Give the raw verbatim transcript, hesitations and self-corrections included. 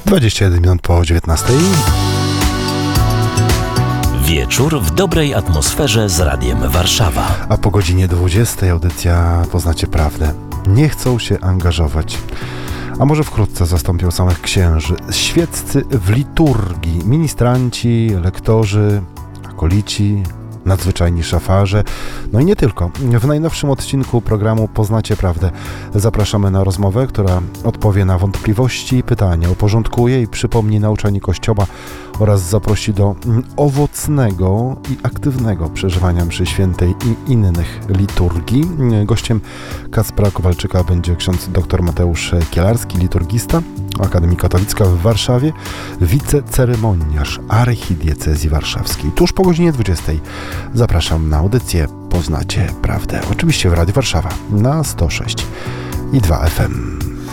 dwadzieścia jeden minut po dziewiętnastej. Wieczór w dobrej atmosferze z Radiem Warszawa. A po godzinie dwudziestej audycja Poznacie Prawdę. Nie chcą się angażować. A może wkrótce zastąpią samych księży. Świeccy w liturgii, ministranci, lektorzy, akolici, nadzwyczajni szafarze, no i nie tylko. W najnowszym odcinku programu Poznacie Prawdę zapraszamy na rozmowę, która odpowie na wątpliwości i pytania, uporządkuje i przypomni nauczanie Kościoła oraz zaprosi do owocnego i aktywnego przeżywania mszy świętej i innych liturgii. Gościem Kacpra Kowalczyka będzie ksiądz dr Mateusz Kielarski, liturgista, Akademii Katolicka w Warszawie, wiceceremoniarz archidiecezji warszawskiej. Tuż po godzinie dwudziestej zapraszam na audycję Poznacie Prawdę. Oczywiście w Radiu Warszawa na sto sześć i dwa F M.